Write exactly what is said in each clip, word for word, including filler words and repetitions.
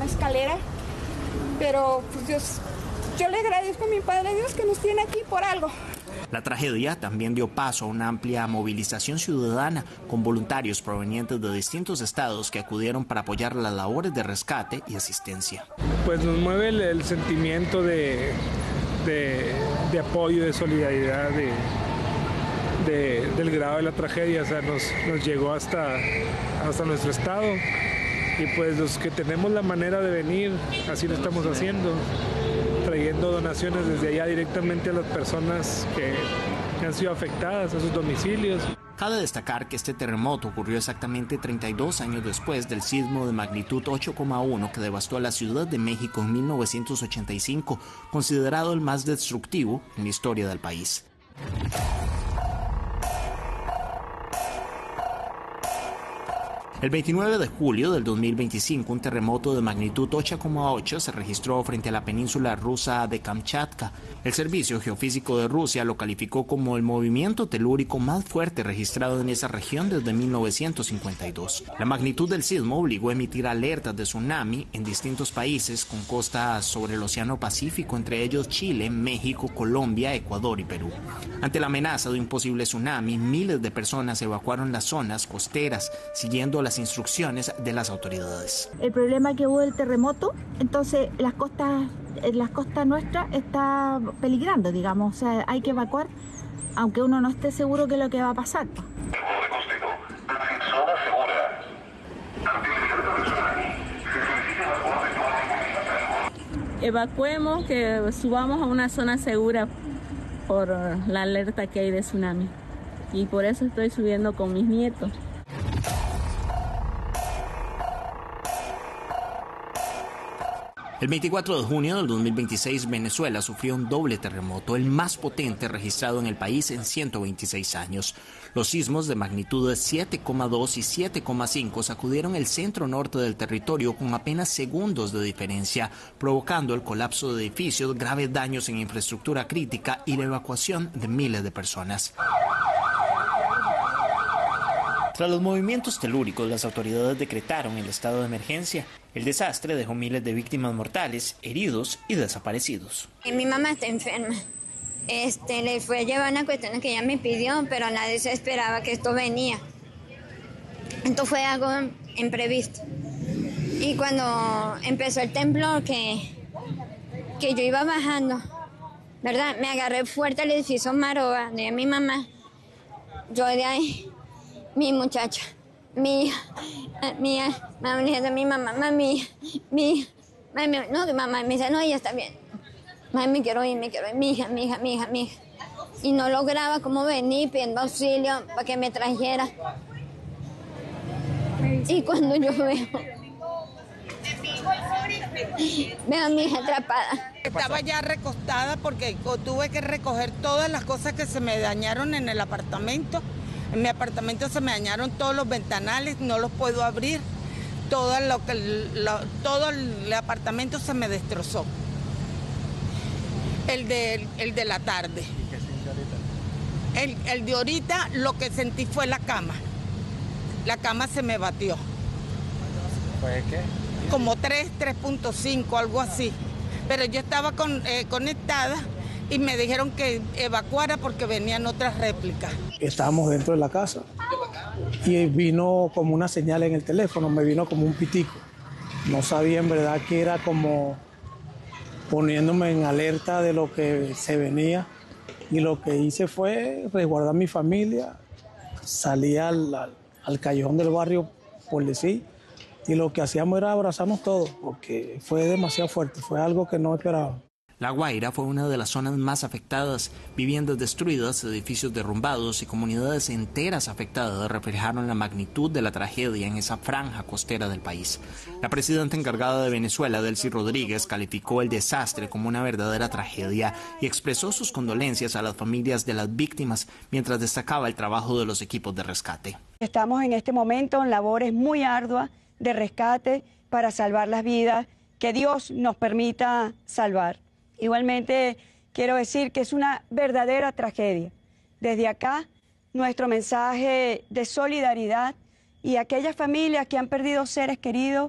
una escalera, pero pues Dios, yo le agradezco a mi Padre Dios que nos tiene aquí por algo. La tragedia también dio paso a una amplia movilización ciudadana con voluntarios provenientes de distintos estados que acudieron para apoyar las labores de rescate y asistencia. Pues nos mueve el, el sentimiento de, de, de apoyo, de solidaridad, de, de, del grado de la tragedia. O sea, nos, nos llegó hasta, hasta nuestro estado y pues los que tenemos la manera de venir, así lo estamos haciendo, trayendo donaciones desde allá directamente a las personas que, que han sido afectadas, a sus domicilios. Cabe destacar que este terremoto ocurrió exactamente treinta y dos años después del sismo de magnitud ocho coma uno que devastó a la Ciudad de México en mil novecientos ochenta y cinco, considerado el más destructivo en la historia del país. El veintinueve de julio del dos mil veinticinco, un terremoto de magnitud ocho coma ocho se registró frente a la península rusa de Kamchatka. El Servicio Geofísico de Rusia lo calificó como el movimiento telúrico más fuerte registrado en esa región desde mil novecientos cincuenta y dos. La magnitud del sismo obligó a emitir alertas de tsunami en distintos países con costas sobre el Océano Pacífico, entre ellos Chile, México, Colombia, Ecuador y Perú. Ante la amenaza de un posible tsunami, miles de personas evacuaron las zonas costeras, siguiendo las instrucciones de las autoridades. El problema que hubo del terremoto, entonces las costas, las costas nuestras está peligrando, digamos, o sea, hay que evacuar, aunque uno no esté seguro de lo que va a pasar. Evacuemos, que subamos a una zona segura por la alerta que hay de tsunami, y por eso estoy subiendo con mis nietos. El veinticuatro de junio del dos mil veintiséis, Venezuela sufrió un doble terremoto, el más potente registrado en el país en ciento veintiséis años. Los sismos de magnitud siete coma dos y siete coma cinco sacudieron el centro norte del territorio con apenas segundos de diferencia, provocando el colapso de edificios, graves daños en infraestructura crítica y la evacuación de miles de personas. Tras los movimientos telúricos, las autoridades decretaron el estado de emergencia. El desastre dejó miles de víctimas mortales, heridos y desaparecidos. Mi mamá está enferma. Este, le fue a llevar una cuestión que ella me pidió, pero nadie se esperaba que esto venía. Esto fue algo imprevisto. Y cuando empezó el temblor, que, que yo iba bajando, ¿verdad? Me agarré fuerte al edificio Maroa de mi mamá. Yo de ahí... Mi muchacha, mi hija, mi hija, mami, de mi mamá, mami, mi mami, no, que mamá me dice, no, ella está bien. Mami, me quiero ir, me quiero ir, mi hija, mi hija, mi hija, mi hija. Y no lograba como venir pidiendo auxilio para que me trajera. Y cuando yo veo, veo a mi hija atrapada. Estaba ya recostada porque tuve que recoger todas las cosas que se me dañaron en el apartamento. En mi apartamento se me dañaron todos los ventanales, no los puedo abrir. Todo, lo que, lo, todo el apartamento se me destrozó. El de, el de la tarde. ¿Y qué sintió ahorita? El, el de ahorita lo que sentí fue la cama. La cama se me batió. ¿Fue qué? Como tres, tres punto cinco, algo así. Pero yo estaba con, eh, conectada y me dijeron que evacuara porque venían otras réplicas. Estábamos dentro de la casa y vino como una señal en el teléfono, me vino como un pitico. No sabía en verdad que era como poniéndome en alerta de lo que se venía, y lo que hice fue resguardar a mi familia, salí al, al, al callejón del barrio, por decir, y lo que hacíamos era abrazarnos todos porque fue demasiado fuerte, fue algo que no esperaba. La Guaira fue una de las zonas más afectadas. Viviendas destruidas, edificios derrumbados y comunidades enteras afectadas reflejaron la magnitud de la tragedia en esa franja costera del país. La presidenta encargada de Venezuela, Delcy Rodríguez, calificó el desastre como una verdadera tragedia y expresó sus condolencias a las familias de las víctimas, mientras destacaba el trabajo de los equipos de rescate. Estamos en este momento en labores muy arduas de rescate para salvar las vidas que Dios nos permita salvar. Igualmente quiero decir que es una verdadera tragedia. Desde acá, nuestro mensaje de solidaridad y a aquellas familias que han perdido seres queridos,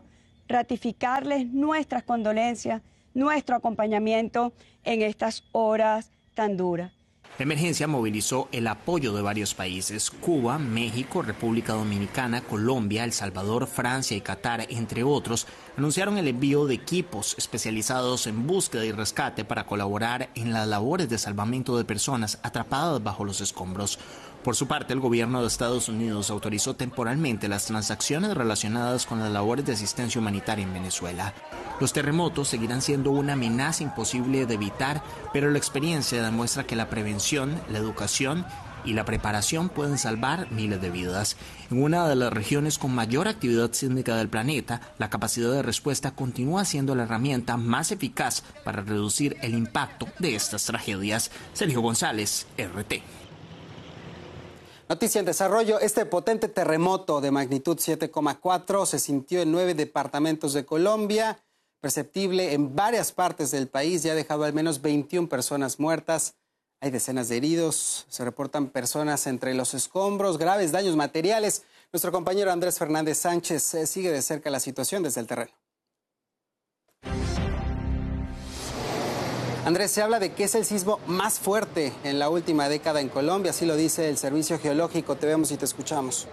ratificarles nuestras condolencias, nuestro acompañamiento en estas horas tan duras. La emergencia movilizó el apoyo de varios países: Cuba, México, República Dominicana, Colombia, El Salvador, Francia y Qatar, entre otros, anunciaron el envío de equipos especializados en búsqueda y rescate para colaborar en las labores de salvamento de personas atrapadas bajo los escombros. Por su parte, el gobierno de Estados Unidos autorizó temporalmente las transacciones relacionadas con las labores de asistencia humanitaria en Venezuela. Los terremotos seguirán siendo una amenaza imposible de evitar, pero la experiencia demuestra que la prevención, la educación y la preparación pueden salvar miles de vidas. En una de las regiones con mayor actividad sísmica del planeta, la capacidad de respuesta continúa siendo la herramienta más eficaz para reducir el impacto de estas tragedias. Sergio González, R T. Noticia en desarrollo: este potente terremoto de magnitud siete coma cuatro se sintió en nueve departamentos de Colombia, perceptible en varias partes del país, ya ha dejado al menos veintiuna personas muertas, hay decenas de heridos, se reportan personas entre los escombros, graves daños materiales. Nuestro compañero Andrés Fernández Sánchez eh, sigue de cerca la situación desde el terreno. Andrés, se habla de que es el sismo más fuerte en la última década en Colombia, así lo dice el Servicio Geológico. Te vemos y te escuchamos.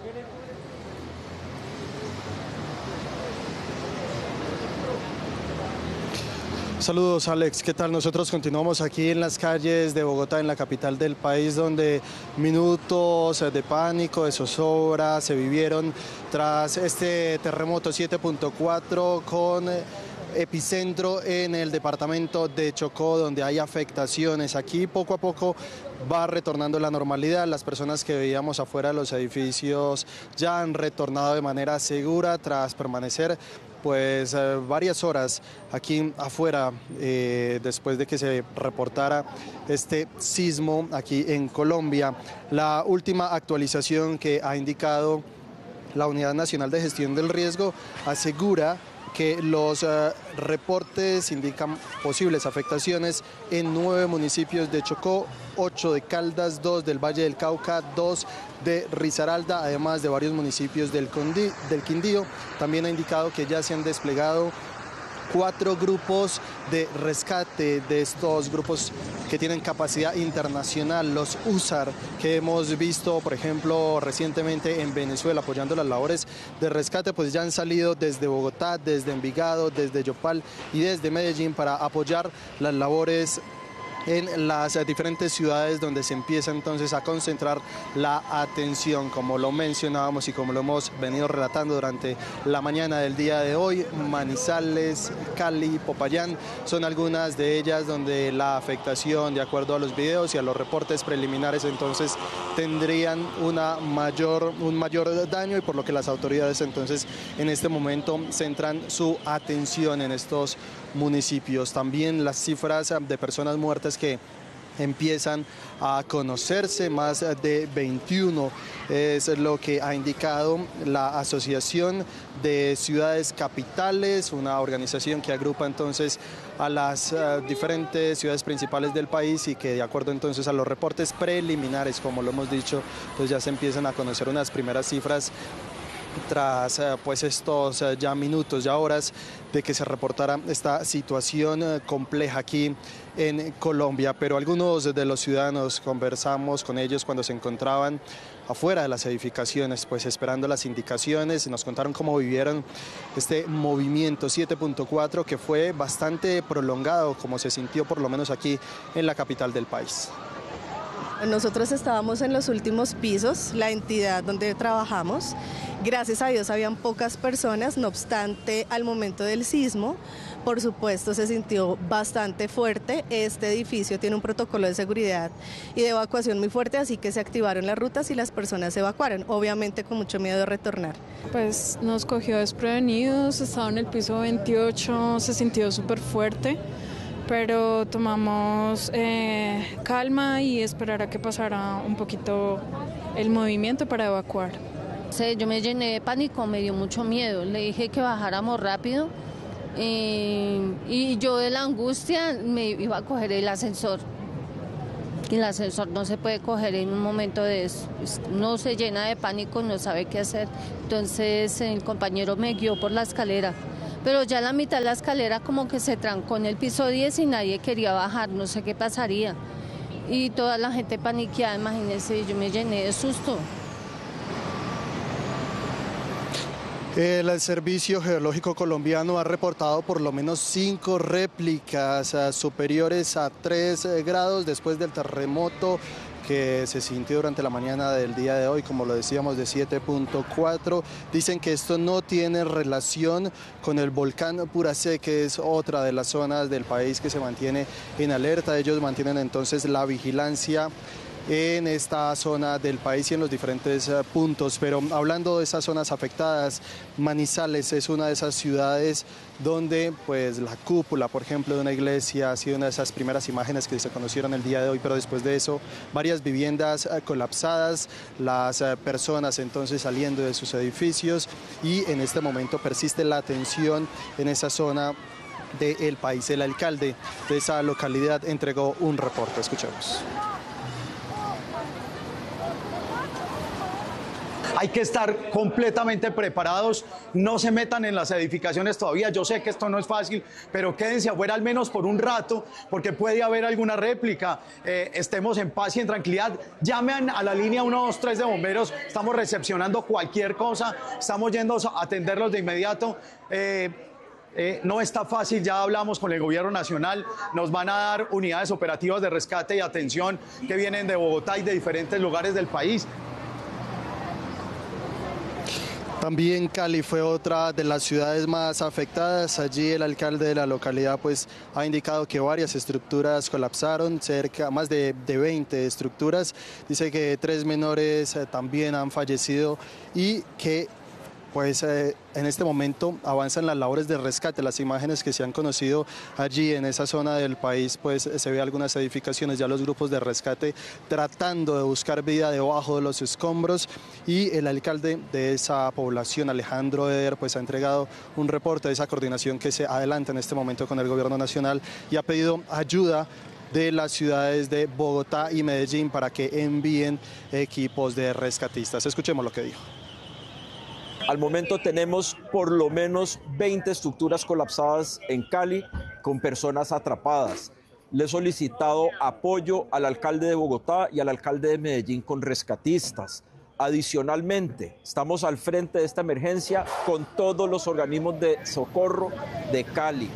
Saludos, Alex. ¿Qué tal? Nosotros continuamos aquí en las calles de Bogotá, en la capital del país, donde minutos de pánico, de zozobra se vivieron tras este terremoto siete punto cuatro con epicentro en el departamento de Chocó, donde hay afectaciones. Aquí poco a poco va retornando la normalidad. Las personas que veíamos afuera de los edificios ya han retornado de manera segura tras permanecer pues eh, varias horas aquí afuera eh, después de que se reportara este sismo aquí en Colombia. La última actualización que ha indicado la Unidad Nacional de Gestión del Riesgo asegura que los uh, reportes indican posibles afectaciones en nueve municipios de Chocó, ocho de Caldas, dos del Valle del Cauca, dos de Risaralda, además de varios municipios del, Condi, del Quindío. También ha indicado que ya se han desplegado cuatro grupos de rescate de estos grupos que tienen capacidad internacional, los U S A R, que hemos visto, por ejemplo, recientemente en Venezuela apoyando las labores de rescate, pues ya han salido desde Bogotá, desde Envigado, desde Yopal y desde Medellín para apoyar las labores en las diferentes ciudades donde se empieza entonces a concentrar la atención, como lo mencionábamos y como lo hemos venido relatando durante la mañana del día de hoy. Manizales, Cali, Popayán son algunas de ellas donde la afectación, de acuerdo a los videos y a los reportes preliminares, entonces tendrían una mayor, un mayor daño, y por lo que las autoridades entonces en este momento centran su atención en estos municipios. También las cifras de personas muertas que empiezan a conocerse, más de veintiuno es lo que ha indicado la Asociación de Ciudades Capitales, una organización que agrupa entonces a las uh, diferentes ciudades principales del país, y que de acuerdo entonces a los reportes preliminares, como lo hemos dicho, pues ya se empiezan a conocer unas primeras cifras tras eh, pues estos eh, ya minutos, ya horas de que se reportara esta situación eh, compleja aquí en Colombia. Pero algunos de los ciudadanos, conversamos con ellos cuando se encontraban afuera de las edificaciones, pues esperando las indicaciones, y nos contaron cómo vivieron este movimiento siete punto cuatro, que fue bastante prolongado, como se sintió por lo menos aquí en la capital del país. Nosotros estábamos en los últimos pisos, la entidad donde trabajamos. Gracias a Dios habían pocas personas, no obstante, al momento del sismo, por supuesto, se sintió bastante fuerte. Este edificio tiene un protocolo de seguridad y de evacuación muy fuerte, así que se activaron las rutas y las personas se evacuaron, obviamente con mucho miedo de retornar. Pues nos cogió desprevenidos, estaba en el piso veintiocho, se sintió súper fuerte, pero tomamos eh, calma y esperar a que pasara un poquito el movimiento para evacuar. Sí, yo me llené de pánico, me dio mucho miedo, le dije que bajáramos rápido eh, y yo de la angustia me iba a coger el ascensor. Y el ascensor no se puede coger en un momento de eso, uno se llena de pánico, no sabe qué hacer. Entonces el compañero me guió por la escalera pero ya la mitad de la escalera como que se trancó en el piso diez y nadie quería bajar, no sé qué pasaría. Y toda la gente paniqueada, imagínense, yo me llené de susto. El Servicio Geológico Colombiano ha reportado por lo menos cinco réplicas uh, superiores a tres uh, grados después del terremoto que se sintió durante la mañana del día de hoy, como lo decíamos, de siete punto cuatro. Dicen que esto no tiene relación con el volcán Puracé, que es otra de las zonas del país que se mantiene en alerta. Ellos mantienen entonces la vigilancia en esta zona del país y en los diferentes uh, puntos. Pero hablando de esas zonas afectadas, Manizales es una de esas ciudades donde pues la cúpula, por ejemplo, de una iglesia ha sido una de esas primeras imágenes que se conocieron el día de hoy, pero después de eso varias viviendas uh, colapsadas, las uh, personas entonces saliendo de sus edificios, y en este momento persiste la tensión en esa zona del país. El alcalde de esa localidad entregó un reporte. Escuchemos. Hay que estar completamente preparados, no se metan en las edificaciones todavía. Yo sé que esto no es fácil, pero quédense afuera al menos por un rato, porque puede haber alguna réplica. Eh, estemos en paz y en tranquilidad. Llamen a la línea uno dos tres de bomberos, estamos recepcionando cualquier cosa, estamos yendo a atenderlos de inmediato. Eh, Eh, no está fácil, ya hablamos con el gobierno nacional, nos van a dar unidades operativas de rescate y atención que vienen de Bogotá y de diferentes lugares del país. También Cali fue otra de las ciudades más afectadas. Allí el alcalde de la localidad pues ha indicado que varias estructuras colapsaron, cerca más de, de veinte estructuras. Dice que tres menores eh, también han fallecido y que pues eh, en este momento avanzan las labores de rescate. Las imágenes que se han conocido allí en esa zona del país, pues se ve algunas edificaciones, ya los grupos de rescate tratando de buscar vida debajo de los escombros, y el alcalde de esa población, Alejandro Eder, pues ha entregado un reporte de esa coordinación que se adelanta en este momento con el gobierno nacional y ha pedido ayuda de las ciudades de Bogotá y Medellín para que envíen equipos de rescatistas. Escuchemos lo que dijo. Al momento tenemos por lo menos veinte estructuras colapsadas en Cali con personas atrapadas. Le he solicitado apoyo al alcalde de Bogotá y al alcalde de Medellín con rescatistas. Adicionalmente, estamos al frente de esta emergencia con todos los organismos de socorro de Cali.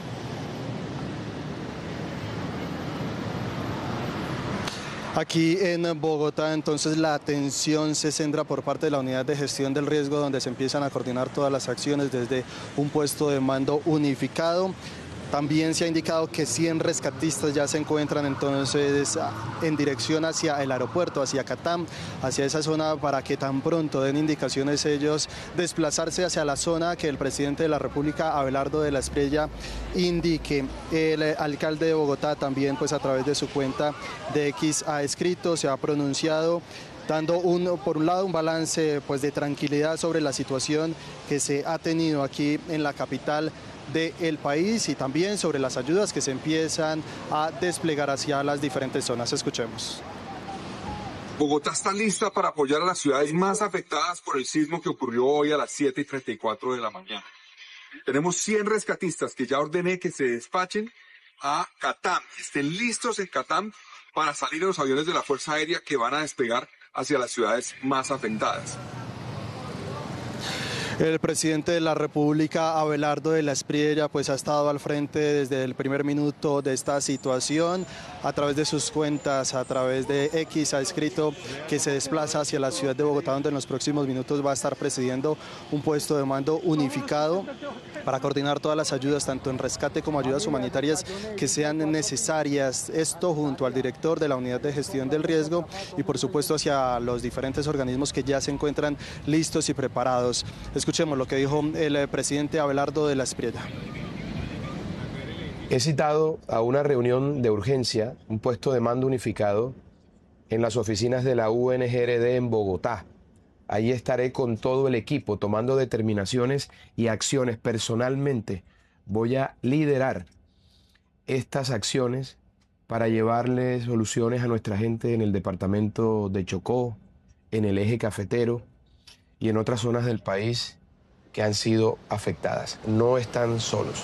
Aquí en Bogotá, entonces, la atención se centra por parte de la Unidad de Gestión del Riesgo, donde se empiezan a coordinar todas las acciones desde un puesto de mando unificado. También se ha indicado que cien rescatistas ya se encuentran entonces en dirección hacia el aeropuerto, hacia Catam, hacia esa zona, para que tan pronto den indicaciones ellos desplazarse hacia la zona que el presidente de la República, Abelardo de la Espriella, indique. El alcalde de Bogotá también, pues a través de su cuenta de X, ha escrito, se ha pronunciado, dando un, por un lado un balance pues de tranquilidad sobre la situación que se ha tenido aquí en la capital del país, y también sobre las ayudas que se empiezan a desplegar hacia las diferentes zonas. Escuchemos. Bogotá está lista para apoyar a las ciudades más afectadas por el sismo que ocurrió hoy a las siete y treinta y cuatro de la mañana. Tenemos cien rescatistas que ya ordené que se despachen a Catam, estén listos en Catam para salir en los aviones de la Fuerza Aérea que van a despegar hacia las ciudades más afectadas. El presidente de la República, Abelardo de la Espriella, pues ha estado al frente desde el primer minuto de esta situación. A través de sus cuentas, a través de X, ha escrito que se desplaza hacia la ciudad de Bogotá, donde en los próximos minutos va a estar presidiendo un puesto de mando unificado para coordinar todas las ayudas, tanto en rescate como ayudas humanitarias que sean necesarias. Esto junto al director de la Unidad de Gestión del Riesgo y, por supuesto, hacia los diferentes organismos que ya se encuentran listos y preparados. Escuchemos lo que dijo el presidente Abelardo de la Espriella. He citado a una reunión de urgencia, un puesto de mando unificado en las oficinas de la U N G R D en Bogotá. Allí estaré con todo el equipo tomando determinaciones y acciones. Personalmente voy a liderar estas acciones para llevarle soluciones a nuestra gente en el departamento de Chocó, en el eje cafetero y en otras zonas del país que han sido afectadas. No están solos.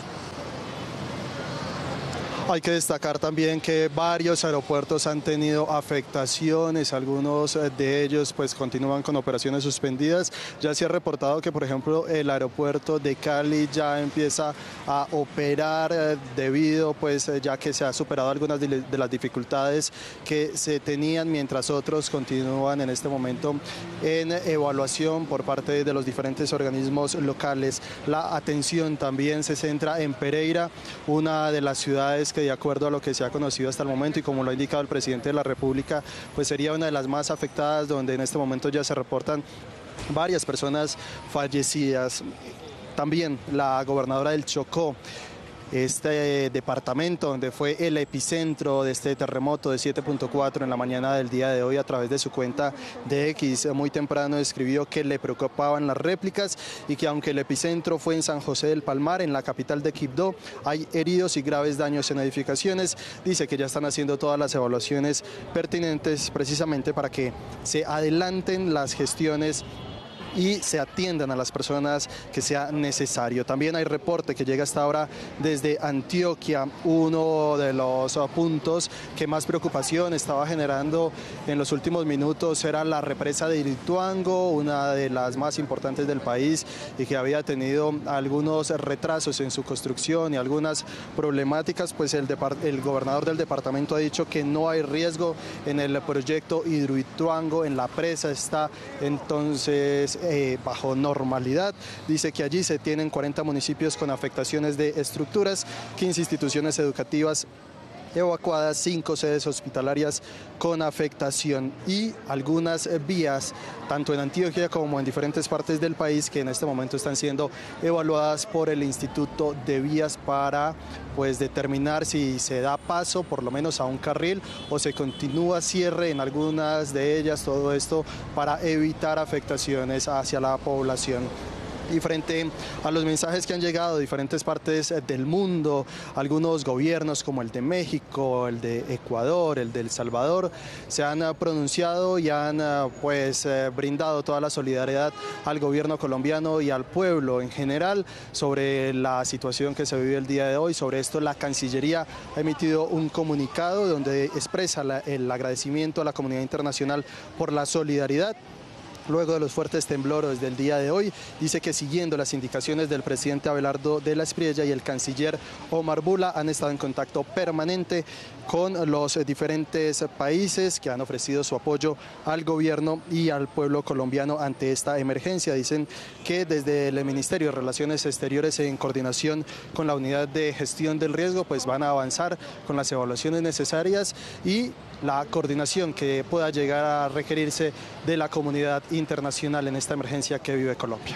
Hay que destacar también que varios aeropuertos han tenido afectaciones, algunos de ellos pues continúan con operaciones suspendidas. Ya se ha reportado que, por ejemplo, el aeropuerto de Cali ya empieza a operar eh, debido pues eh, ya que se ha superado algunas de, de las dificultades que se tenían, mientras otros continúan en este momento en evaluación por parte de los diferentes organismos locales. La atención también se centra en Pereira, una de las ciudades que, de acuerdo a lo que se ha conocido hasta el momento y como lo ha indicado el presidente de la República, pues sería una de las más afectadas, donde en este momento ya se reportan varias personas fallecidas. También la gobernadora del Chocó, este departamento donde fue el epicentro de este terremoto de siete punto cuatro en la mañana del día de hoy, a través de su cuenta de X, muy temprano escribió que le preocupaban las réplicas y que aunque el epicentro fue en San José del Palmar, en la capital de Quibdó, hay heridos y graves daños en edificaciones. Dice que ya están haciendo todas las evaluaciones pertinentes precisamente para que se adelanten las gestiones y se atiendan a las personas que sea necesario. También hay reporte que llega hasta ahora desde Antioquia. Uno de los puntos que más preocupación estaba generando en los últimos minutos era la represa de Irituango, una de las más importantes del país y que había tenido algunos retrasos en su construcción y algunas problemáticas. Pues el, el gobernador del departamento ha dicho que no hay riesgo en el proyecto Hidroituango, en la presa está entonces Eh, bajo normalidad. Dice que allí se tienen cuarenta municipios con afectaciones de estructuras, quince instituciones educativas evacuadas, cinco sedes hospitalarias con afectación y algunas vías, tanto en Antioquia como en diferentes partes del país, que en este momento están siendo evaluadas por el Instituto de Vías para pues determinar si se da paso por lo menos a un carril o se continúa cierre en algunas de ellas, todo esto para evitar afectaciones hacia la población. Y frente a los mensajes que han llegado de diferentes partes del mundo, algunos gobiernos como el de México, el de Ecuador, el de El Salvador, se han pronunciado y han pues brindado toda la solidaridad al gobierno colombiano y al pueblo en general sobre la situación que se vive el día de hoy. Sobre esto la Cancillería ha emitido un comunicado donde expresa la, el agradecimiento a la comunidad internacional por la solidaridad luego de los fuertes temblores del día de hoy. Dice que siguiendo las indicaciones del presidente Abelardo de la Espriella y el canciller Omar Bula, han estado en contacto permanente con los diferentes países que han ofrecido su apoyo al gobierno y al pueblo colombiano ante esta emergencia. Dicen que desde el Ministerio de Relaciones Exteriores, en coordinación con la Unidad de Gestión del Riesgo, pues van a avanzar con las evaluaciones necesarias y la coordinación que pueda llegar a requerirse de la comunidad internacional en esta emergencia que vive Colombia.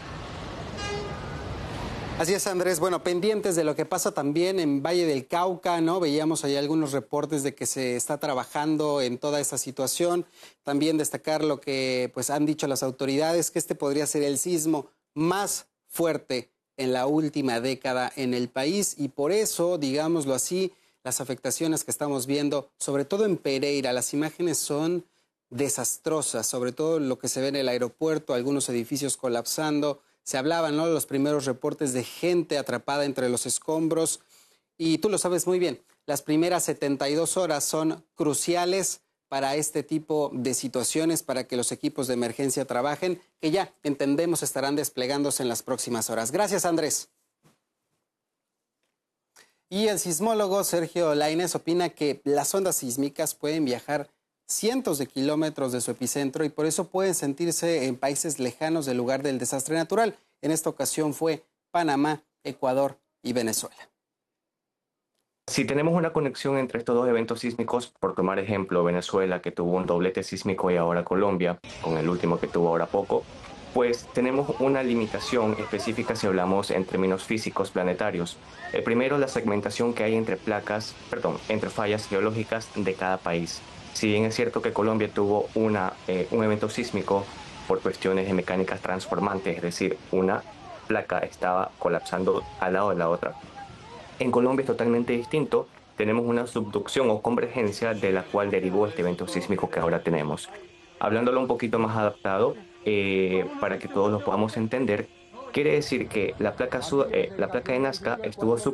Así es, Andrés. Bueno, pendientes de lo que pasa también en Valle del Cauca, ¿no? Veíamos ahí algunos reportes de que se está trabajando en toda esta situación. También destacar lo que pues han dicho las autoridades, que este podría ser el sismo más fuerte en la última década en el país y por eso, digámoslo así, las afectaciones que estamos viendo, sobre todo en Pereira, las imágenes son desastrosas, sobre todo lo que se ve en el aeropuerto, algunos edificios colapsando. Se hablaban, ¿no?, los primeros reportes de gente atrapada entre los escombros y tú lo sabes muy bien, las primeras setenta y dos horas son cruciales para este tipo de situaciones, para que los equipos de emergencia trabajen, que ya entendemos estarán desplegándose en las próximas horas. Gracias, Andrés. Y el sismólogo Sergio Lainez opina que las ondas sísmicas pueden viajar cientos de kilómetros de su epicentro y por eso pueden sentirse en países lejanos del lugar del desastre natural. En esta ocasión fue Panamá, Ecuador y Venezuela. Si tenemos una conexión entre estos dos eventos sísmicos, por tomar ejemplo Venezuela, que tuvo un doblete sísmico, y ahora Colombia, con el último que tuvo ahora poco, pues tenemos una limitación específica si hablamos en términos físicos planetarios. El primero, la segmentación que hay entre placas, perdón, entre fallas geológicas de cada país. Si bien es cierto que Colombia tuvo una, eh, un evento sísmico por cuestiones de mecánicas transformantes, es decir, una placa estaba colapsando al lado de la otra. En Colombia es totalmente distinto, tenemos una subducción o convergencia de la cual derivó este evento sísmico que ahora tenemos. Hablándolo un poquito más adaptado, eh, para que todos lo podamos entender, Quiere decir que la placa, eh, la placa de Nazca estuvo